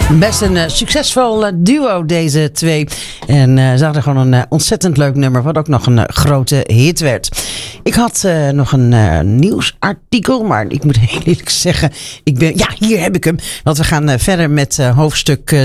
Best een succesvol duo, deze twee. En ze hadden gewoon een ontzettend leuk nummer, wat ook nog een grote hit werd. Ik had nog een nieuwsartikel, maar ik moet heel eerlijk zeggen, hier heb ik hem. Want we gaan verder met hoofdstuk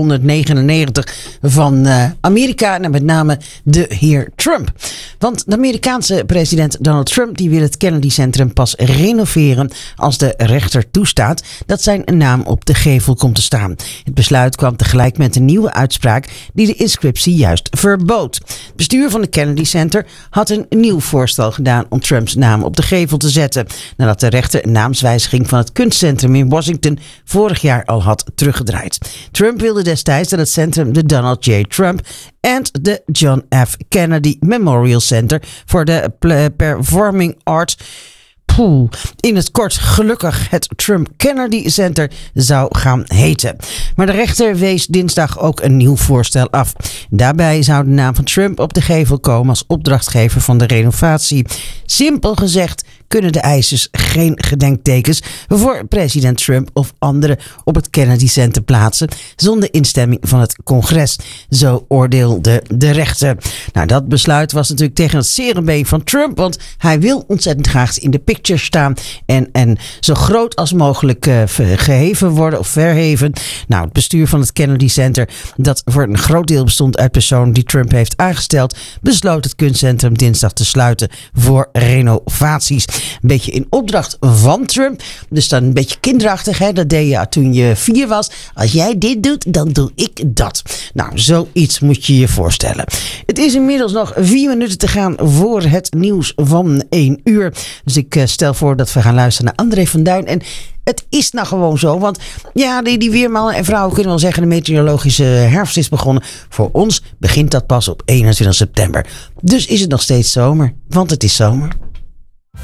699 van Amerika. En met name de heer Trump. Want de Amerikaanse president Donald Trump die wil het Kennedy Centrum pas renoveren als de rechter toestaat dat zijn naam op de gevel komt te staan. Het besluit kwam tegelijk met een nieuwe uitspraak die de inscriptie juist verbood. Het bestuur van de Kennedy Center had een nieuw voorstel gedaan om Trumps naam op de gevel te zetten, nadat de rechter een naamswijziging van het kunstcentrum in Washington vorig jaar al had teruggedraaid. Trump wilde destijds dat het centrum de Donald J. Trump en de John F. Kennedy Memorial Center voor de Performing Arts in het kort gelukkig het Trump Kennedy Center zou gaan heten. Maar de rechter wees dinsdag ook een nieuw voorstel af. Daarbij zou de naam van Trump op de gevel komen als opdrachtgever van de renovatie. Simpel gezegd kunnen de eisers geen gedenktekens voor president Trump of anderen op het Kennedy Center plaatsen zonder instemming van het congres. Zo oordeelde de rechter. Nou, dat besluit was natuurlijk tegen het zere been van Trump, want hij wil ontzettend graag in de picture staan en zo groot als mogelijk geheven worden of verheven. Nou, het bestuur van het Kennedy Center, dat voor een groot deel bestond uit personen die Trump heeft aangesteld, besloot het kunstcentrum dinsdag te sluiten voor renovaties. Een beetje in opdracht van Trump. Dus dan een beetje kinderachtig, hè? Dat deed je toen je 4 was. Als jij dit doet, dan doe ik dat. Nou, zoiets moet je je voorstellen. Het is inmiddels nog 4 minuten te gaan voor het nieuws van 1 uur. Dus ik stel voor dat we gaan luisteren naar André van Duin. En het is nou gewoon zo, want ja, die weermannen en vrouwen kunnen wel zeggen de meteorologische herfst is begonnen. Voor ons begint dat pas op 21 september. Dus is het nog steeds zomer, want het is zomer.